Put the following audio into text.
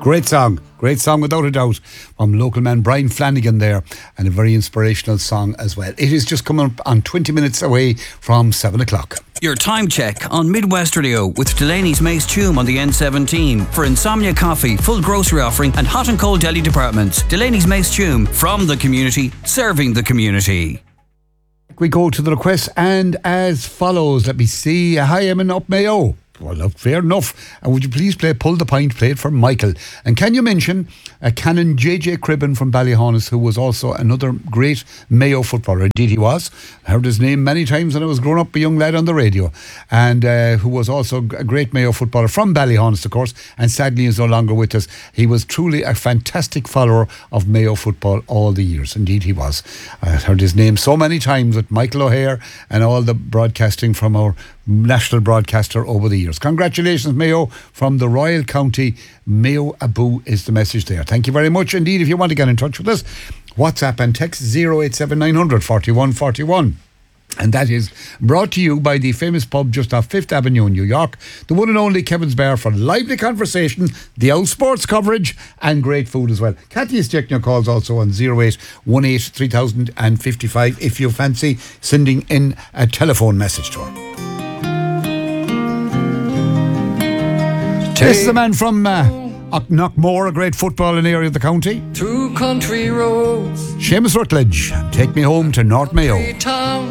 Great song without a doubt from local man Brian Flanagan there, and a very inspirational song as well. It is just coming up on 20 minutes away from 7 o'clock. Your time check on Midwest Radio with Delaney's Mace Tume on the N17 for Insomnia Coffee, full grocery offering and hot and cold deli departments. Delaney's Mace Tume, from the community, serving the community. We go to the request, and as follows. Let me see. Hi, Eamon up Mayo. Well, look, fair enough. And would you please Pull the Pint, play it for Michael? And can you mention Canon J.J. Cribben from Ballyhonus, who was also another great Mayo footballer. Indeed he was. I heard his name many times when I was growing up, a young lad on the radio. And who was also a great Mayo footballer from Ballyhonus, of course, and sadly is no longer with us. He was truly a fantastic follower of Mayo football all the years. Indeed he was. I heard his name so many times with Michael O'Hare and all the broadcasting from our national broadcaster over the years. Congratulations, Mayo, from the Royal County. Mayo Abu is the message there. Thank you very much indeed. If you want to get in touch with us, WhatsApp and text 087 900 41 41. And that is brought to you by the famous pub just off 5th Avenue in New York, the one and only Kevin's Bar, for lively conversation, the old sports coverage and great food as well. Kathy is checking your calls also on 0818 3055 if you fancy sending in a telephone message to her. This is the man from Knockmore, a great footballing area of the county. Through country roads, Seamus Rutledge, Take Me Home to North Mayo.